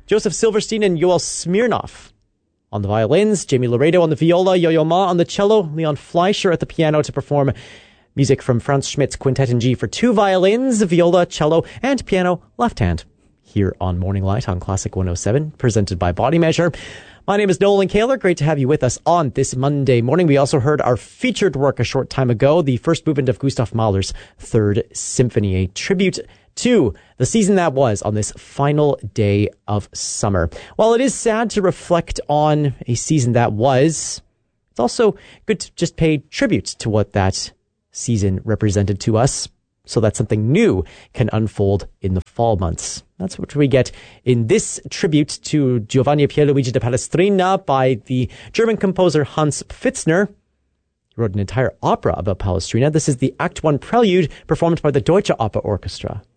Joseph Silverstein and Yoel Smirnov on the violins, Jamie Laredo on the viola, Yo-Yo Ma on the cello, Leon Fleischer at the piano to perform music from Franz Schmidt's Quintet in G for 2 violins, viola, cello, and piano left hand. Here on Morning Light on Classic 107, presented by Body Measure. My name is Nolan Kaler. Great to have you with us on this Monday morning. We also heard our featured work a short time ago, the first movement of Gustav Mahler's Third Symphony, a tribute to the season that was on this final day of summer. While it is sad to reflect on a season that was, it's also good to just pay tribute to what that season represented to us, so that something new can unfold in the fall months. That's what we get in this tribute to Giovanni Pierluigi da Palestrina by the German composer Hans Pfitzner. He wrote an entire opera about Palestrina. This is the Act 1 prelude performed by the Deutsche Oper Orchestra.